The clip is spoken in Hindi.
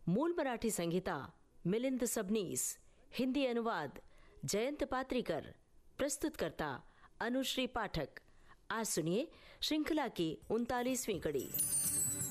मूल मराठी संहिता मिलिंद सबनीस, हिंदी अनुवाद जयंत पात्रीकर, प्रस्तुतकर्ता अनुश्री पाठक। आज सुनिए श्रृंखला की 39वीं कड़ी।